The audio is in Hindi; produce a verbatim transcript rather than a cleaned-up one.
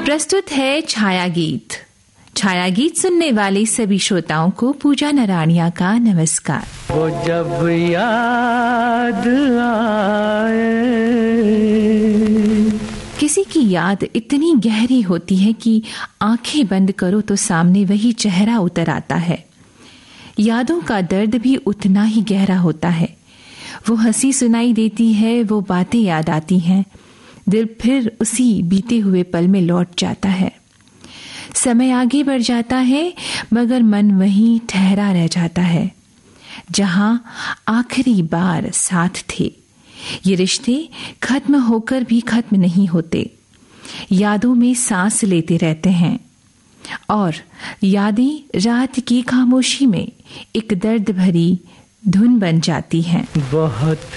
प्रस्तुत है छाया गीत। छाया गीत सुनने वाले सभी श्रोताओं को पूजा नराणिया का नमस्कार। वो जब याद आए। किसी की याद इतनी गहरी होती है कि आंखें बंद करो तो सामने वही चेहरा उतर आता है। यादों का दर्द भी उतना ही गहरा होता है। वो हंसी सुनाई देती है, वो बातें याद आती हैं, दिल फिर उसी बीते हुए पल में लौट जाता है। समय आगे बढ़ जाता है मगर मन वहीं ठहरा रह जाता है जहां आखिरी बार साथ थे। ये रिश्ते खत्म होकर भी खत्म नहीं होते, यादों में सांस लेते रहते हैं और यादें रात की खामोशी में एक दर्द भरी धुन बन जाती हैं। बहुत